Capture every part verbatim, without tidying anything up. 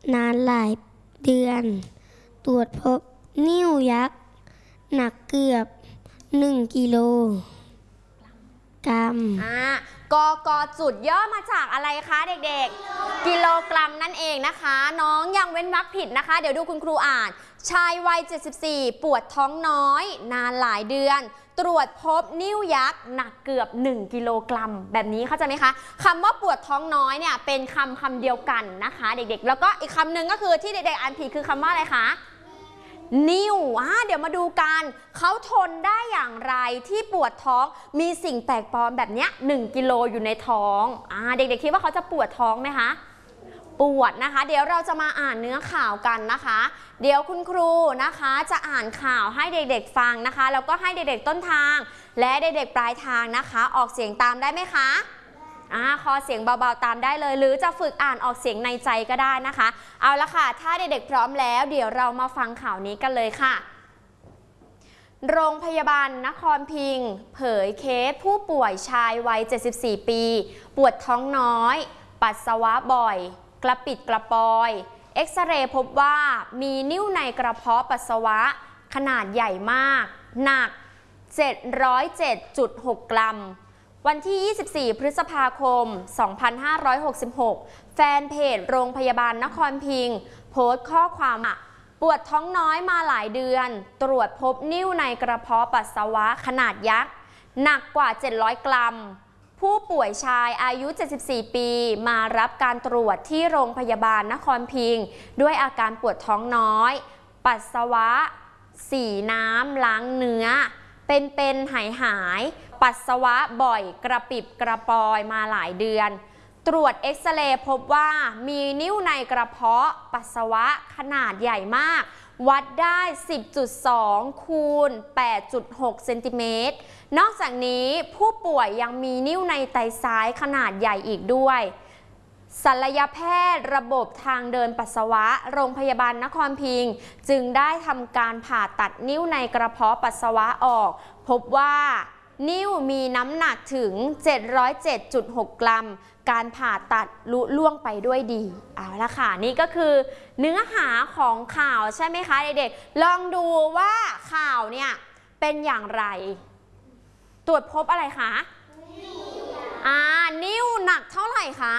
นานหลายเดือนตรวจพบนิ้วยักษ์หนักเกือบหนึ่งกิโลกรัมอ่ากกจุดย่อมาจากอะไรคะเด็กๆกิโลกรัมนั่นเองนะคะน้องยังเว้นวรรคผิดนะคะเดี๋ยวดูคุณครูอ่านชายวัยเจ็ดสิบสี่ปวดท้องน้อยนานหลายเดือนตรวจพบนิ้วยักษ์หนักเกือบหนึ่งกิโลกรัมแบบนี้เข้าใจไหมคะคำว่าปวดท้องน้อยเนี่ยเป็นคำคำเดียวกันนะคะเด็กๆแล้วก็อีกคำหนึ่งก็คือที่เด็กๆอ่านผิดคือคำว่าอะไรคะนิ้วอ่าเดี๋ยวมาดูกันเขาทนได้อย่างไรที่ปวดท้องมีสิ่งแปลกปลอมแบบนี้หนึ่งกิโลอยู่ในท้องอ่าเด็กๆคิดว่าเขาจะปวดท้องไหมคะปวดนะคะเดี๋ยวเราจะมาอ่านเนื้อข่าวกันนะคะเดี๋ยวคุณครูนะคะจะอ่านข่าวให้เด็กๆฟังนะคะแล้วก็ให้เด็กๆต้นทางและเด็กๆปลายทางนะคะออกเสียงตามได้ไหมคะอ่าคอเสียงเบาๆตามได้เลยหรือจะฝึกอ่านออกเสียงในใจก็ได้นะคะเอาละค่ะถ้าเด็กๆพร้อมแล้วเดี๋ยวเรามาฟังข่าวนี้กันเลยค่ะโรงพยาบาลนครพิงค์เผยเคสผู้ป่วยชายวัยเจ็ดสิบสี่ปีปวดท้องน้อยปัสสาวะบ่อยกระปิดกระปอยเอ็กซเรย์พบว่ามีนิ่วในกระเพาะปัสสาวะขนาดใหญ่มากหนัก เจ็ดร้อยเจ็ดจุดหก กรัมวันที่ยี่สิบสี่พฤษภาคมสองพันห้าร้อยหกสิบหกแฟนเพจโรงพยาบาลนครพิงค์โพสต์ข้อความปวดท้องน้อยมาหลายเดือนตรวจพบนิ่วในกระเพาะปัสสาวะขนาดยักษ์หนักกว่าเจ็ดร้อยกรัมผู้ป่วยชายอายุเจ็ดสิบสี่ปีมารับการตรวจที่โรงพยาบาลนครพิงค์ด้วยอาการปวดท้องน้อยปัสสาวะสีน้ำล้างเนื้อเป็นเป็นหายหายปัสสาวะบ่อยกระปิบกระปอยมาหลายเดือนตรวจเอ็กซเรย์พบว่ามีนิ่วในกระเพาะปัสสาวะขนาดใหญ่มากวัดได้ สิบจุดสอง คูณ แปดจุดหก เซนติเมตรนอกจากนี้ผู้ป่วยยังมีนิ่วในไตซ้ายขนาดใหญ่อีกด้วยศัลยแพทย์ระบบทางเดินปัสสาวะโรงพยาบาลนครพิงค์จึงได้ทำการผ่าตัดนิ่วในกระเพาะปัสสาวะออกพบว่านิ่วมีน้ำหนักถึง เจ็ดร้อยเจ็ดจุดหก กรัมการผ่าตัดลุล่วงไปด้วยดีเอาละค่ะนี่ก็คือเนื้อหาของข่าวใช่ไหมคะเด็กๆลองดูว่าข่าวเนี่ยเป็นอย่างไรตรวจพบอะไรคะอ่านิ่วหนักเท่าไหร่คะ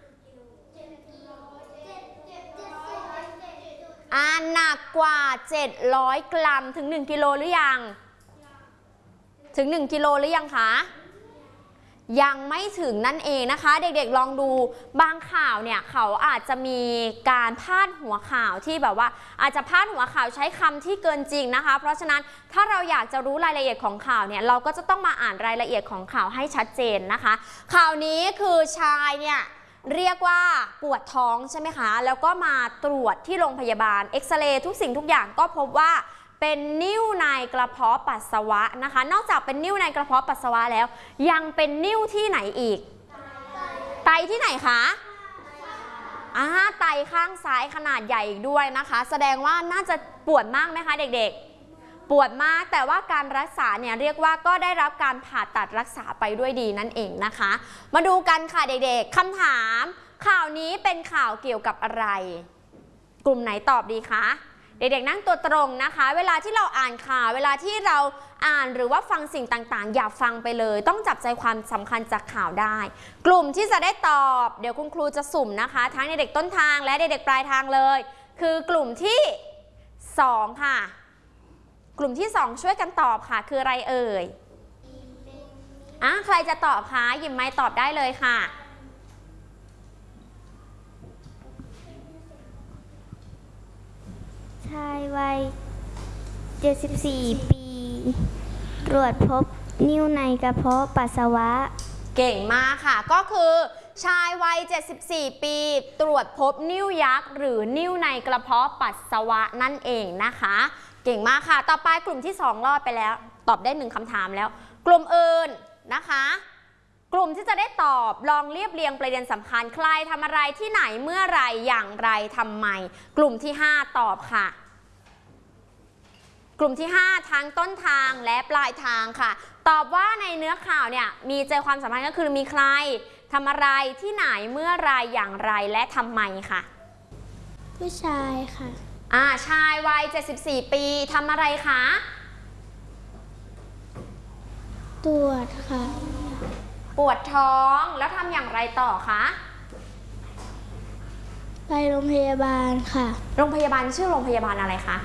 อ่าหนักกว่าเจ็ดร้อยกรัมถึงหนึ่งกิโลหรือยังถึงหนึ่งกิโลหรือยังคะยังไม่ถึงนั่นเองนะคะเด็กๆลองดูบางข่าวเนี่ยเขาอาจจะมีการพาดหัวข่าวที่แบบว่าอาจจะพาดหัวข่าวใช้คำที่เกินจริงนะคะเพราะฉะนั้นถ้าเราอยากจะรู้รายละเอียดของข่าวเนี่ยเราก็จะต้องมาอ่านรายละเอียดของข่าวให้ชัดเจนนะคะข่าวนี้คือชายเนี่ยเรียกว่าปวดท้องใช่ไหมคะแล้วก็มาตรวจที่โรงพยาบาลเอ็กซเรย์ทุกสิ่งทุกอย่างก็พบว่าเป็นนิ่วในกระเพาะปัสสาวะนะคะนอกจากเป็นนิ่วในกระเพาะปัสสาวะแล้วยังเป็นนิ่วที่ไหนอีกไตที่ไหนคะอ่าไตข้างซ้ายขนาดใหญ่อีกด้วยนะคะแสดงว่าน่าจะปวดมากไหมคะเด็กๆปวดมากแต่ว่าการรักษาเนี่ยเรียกว่าก็ได้รับการผ่าตัดรักษาไปด้วยดีนั่นเองนะคะมาดูกันค่ะเด็กๆคำถามข่าวนี้เป็นข่าวเกี่ยวกับอะไรกลุ่มไหนตอบดีคะเด็กๆนั่งตัวตรงนะคะเวลาที่เราอ่านข่าวเวลาที่เราอ่านหรือว่าฟังสิ่งต่างๆอย่าฟังไปเลยต้องจับใจความสำคัญจากข่าวได้กลุ่มที่จะได้ตอบเดี๋ยวคุณครูจะสุ่มนะคะทั้งเด็กๆต้นทางและเด็กๆปลายทางเลยคือกลุ่มที่สองค่ะกลุ่มที่สองช่วยกันตอบค่ะคืออะไรเอ่ยอ่ะใครจะตอบคะหยิบไมค์ตอบได้เลยค่ะชายวัยเจ็ดสิบสี่ปีตรวจพบนิ่วในกระเพาะปัสสาวะเก่งมากค่ะก็คือชายวัยเจ็ดสิบสี่ปีตรวจพบนิ่วยักษ์หรือนิ่วในกระเพาะปัสสาวะนั่นเองนะคะเก่งมากค่ะต่อไปกลุ่มที่สองรอดไปแล้วตอบได้หนึ่งคำถามแล้วกลุ่มอื่นนะคะกลุ่มที่จะได้ตอบลองเรียบเรียงประเด็นสำคัญใครทำอะไรที่ไหนเมื่อไรอย่างไรทำไมกลุ่มที่ห้าตอบค่ะกลุ่มที่ห้าทั้งต้นทางและปลายทางค่ะตอบว่าในเนื้อข่าวเนี่ยมีใจความสำคัญก็คือมีใครทำอะไรที่ไหนเมื่อไรอย่างไรและทำไมค่ะผู้ชายค่ะอ่าชายวัยเจ็ดสิบสี่ปีทำอะไรคะตรวจค่ะปวดท้องแล้วทำอย่างไรต่อคะไปโรงพยาบาลค่ะโรงพยาบาลชื่อโรงพยาบาลอะไรคะ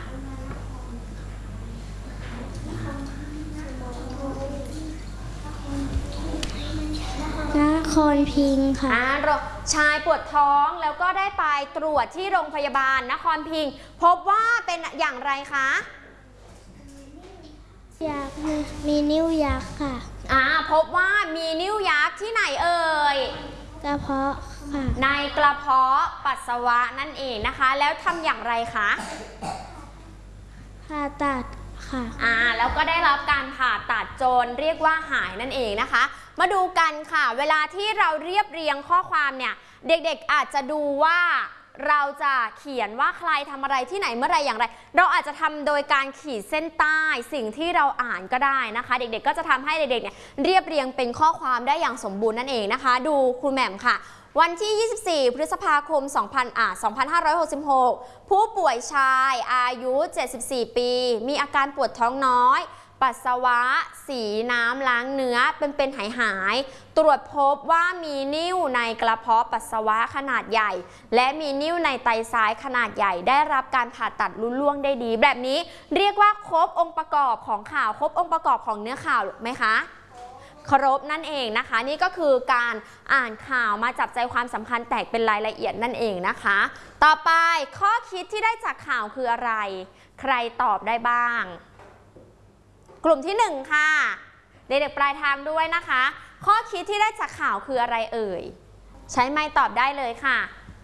นครพิงค์ค่ะอ่าชายปวดท้องแล้วก็ได้ไปตรวจที่โรงพยาบาลนครพิงค์พบว่าเป็นอย่างไรคะยักษ์มีมีนิ้วยักษ์ค่ะอ่าพบว่ามีนิ้วยักษ์ที่ไหนเอ่ยกระเพาะค่ะในกระเพาะปัสสาวะนั่นเองนะคะ แล้วทำอย่างไรคะผ่าตัดค่ะอ่าแล้วก็ได้รับการผ่าตัดจนเรียกว่าหายนั่นเองนะคะ มาดูกันค่ะเวลาที่เราเรียบเรียงข้อความเนี่ยเด็กๆอาจจะดูว่าเราจะเขียนว่าใครทำอะไรที่ไหนเมื่อไรอย่างไรเราอาจจะทำโดยการขีดเส้นใต้สิ่งที่เราอ่านก็ได้นะคะ เด็กๆก็จะทำให้เด็กๆเนี่ยเรียบเรียงเป็นข้อความได้อย่างสมบูรณ์นั่นเองนะคะดูครูแหม่มค่ะวันที่ยี่สิบสี่พฤษภาคมสองพันอ่าสองพันห้าร้อยหกสิบหกผู้ป่วยชายอายุเจ็ดสิบสี่ปีมีอาการปวดท้องน้อยปัสสาวะสีน้ำล้างเนื้อเป็นเป็นหายหายตรวจพบว่ามีนิ่วในกระเพาะปัสสาวะขนาดใหญ่และมีนิ่วในไตซ้ายขนาดใหญ่ได้รับการผ่าตัดลุล่วงได้ดีแบบนี้เรียกว่าครบองค์ประกอบของข่าวครบองค์ประกอบของเนื้อข่าวไหมคะครบนั่นเองนะคะนี่ก็คือการอ่านข่าวมาจับใจความสำคัญแตกเป็นรายละเอียดนั่นเองนะคะต่อไปข้อคิดที่ได้จากข่าวคืออะไรใครตอบได้บ้างกลุ่มที่หนึ่งค่ะเด็กๆปลายทางด้วยนะคะข้อคิดที่ได้จากข่าวคืออะไรเอ่ยใช้ไมค์ตอบได้เลยค่ะ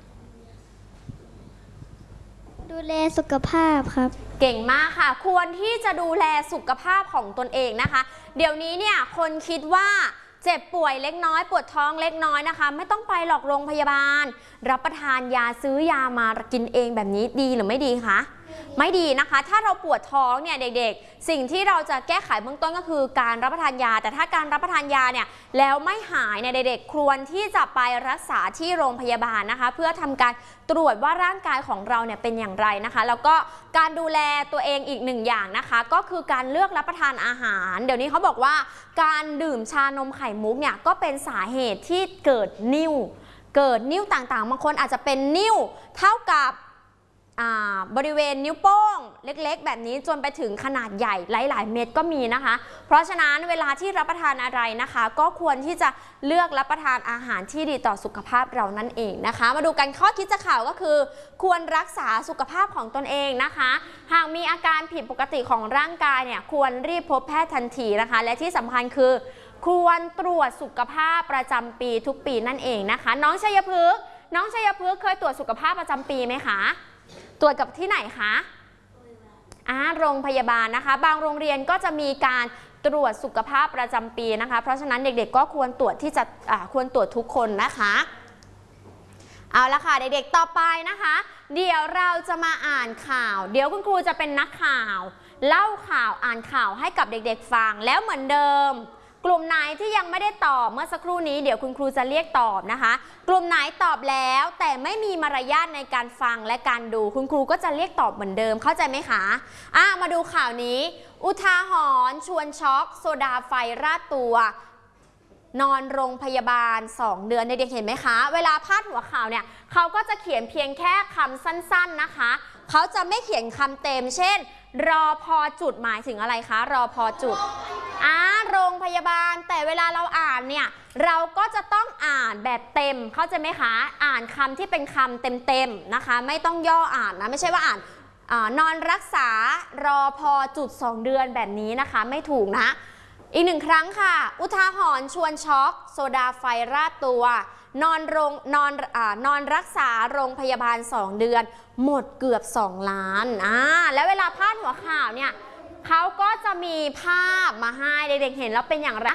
ดูแลสุขภาพครับเก่งมากค่ะควรที่จะดูแลสุขภาพของตนเองนะคะเดี๋ยวนี้เนี่ยคนคิดว่าเจ็บป่วยเล็กน้อยปวดท้องเล็กน้อยนะคะไม่ต้องไปหรอกโรงพยาบาลรับประทานยาซื้อยามากินเองแบบนี้ดีหรือไม่ดีคะไม่ดีนะคะถ้าเราปวดท้องเนี่ยเด็กๆสิ่งที่เราจะแก้ไขเบื้องต้นก็คือการรับประทานยาแต่ถ้าการรับประทานยาเนี่ยแล้วไม่หายเนี่ยเด็กๆควรที่จะไปรักษาที่โรงพยาบาลนะคะเพื่อทำการตรวจว่าร่างกายของเราเนี่ยเป็นอย่างไรนะคะแล้วก็การดูแลตัวเองอีกหนึ่งอย่างนะคะก็คือการเลือกรับประทานอาหารเดี๋ยวนี้เขาบอกว่าการดื่มชานมไข่มุกเนี่ยก็เป็นสาเหตุที่เกิดนิ่วเกิดนิ่วต่างๆบางคนอาจจะเป็นนิ่วเท่ากับบริเวณนิ้วโป้งเล็กๆแบบนี้จนไปถึงขนาดใหญ่หลายๆเม็ดก็มีนะคะเพราะฉะนั้นเวลาที่รับประทานอะไรนะคะก็ควรที่จะเลือกรับประทานอาหารที่ดีต่อสุขภาพเรานั่นเองนะคะมาดูกันข้อคิดจากข่าวก็คือควรรักษาสุขภาพของตนเองนะคะหากมีอาการผิดปกติของร่างกายเนี่ยควรรีบพบแพทย์ทันทีนะคะและที่สำคัญคือควรตรวจสุขภาพประจำปีทุกปีนั่นเองนะคะน้องชัยพฤกษ์น้องชัยพฤกษ์เคยตรวจสุขภาพประจำปีไหมคะตรวจกับที่ไหนคะอ่าโรงพยาบาลนะคะบางโรงเรียนก็จะมีการตรวจสุขภาพประจำปีนะคะเพราะฉะนั้นเด็กๆก็ควรตรวจที่จะอ่าควรตรวจทุกคนนะคะเอาละค่ะเด็กๆต่อไปนะคะเดี๋ยวเราจะมาอ่านข่าวเดี๋ยวคุณครูจะเป็นนักข่าวเล่าข่าวอ่านข่าวให้กับเด็กๆฟังแล้วเหมือนเดิมกลุ่มไหนที่ยังไม่ได้ตอบเมื่อสักครู่นี้เดี๋ยวคุณครูจะเรียกตอบนะคะกลุ่มไหนตอบแล้วแต่ไม่มีมารยาทในการฟังและการดูคุณครูก็จะเรียกตอบเหมือนเดิมเข้าใจไหมคะอ่ะมาดูข่าวนี้อุทาหรณ์ชวนช็อกโซดาไฟราดตัวนอนโรงพยาบาลสองเดือนเด็กๆเห็นไหมคะเวลาพาดหัวข่าวเนี่ยเขาก็จะเขียนเพียงแค่คำสั้นๆนะคะเขาจะไม่เขียนคำเต็มเช่นรอพอจุดหมายถึงอะไรคะรอพอจุดอ่าโรงพยาบาลแต่เวลาเราอ่านเนี่ยเราก็จะต้องอ่านแบบเต็มเข้าใจไหมคะอ่านคำที่เป็นคำเต็มๆนะคะไม่ต้องย่ออ่านนะไม่ใช่ว่าอ่านอ่านอนรักษารอพอจุดสองเดือนแบบนี้นะคะไม่ถูกนะอีกหนึ่งครั้งค่ะอุทาหรณ์ชวนช็อกโซดาไฟราดตัวนอนโรงนอนอ่านอนรักษาโรงพยาบาลสองเดือนหมดเกือบสองล้านอ่าแล้วเวลาพาดหัวข่าวเนี่ยเขาก็จะมีภาพมาให้เด็กๆเห็นแล้วเป็นอย่างไร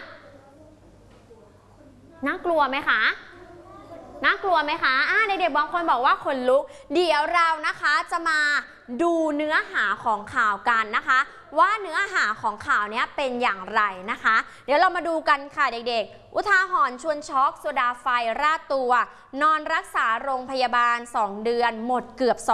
น่ากลัวไหมคะน่ากลัวไหมคะอ่าเด็กๆบางคนบอกว่าขนลุกเดี๋ยวเรานะคะจะมาดูเนื้อหาของข่าวกันนะคะว่าเนื้อหาของข่าวนี้เป็นอย่างไรนะคะเดี๋ยวเรามาดูกันค่ะเด็กๆอุทาหรณ์ชวนช็อกโซดาไฟราดตัวนอนรักษาโรงพยาบาลสองเดือนหมดเกือบ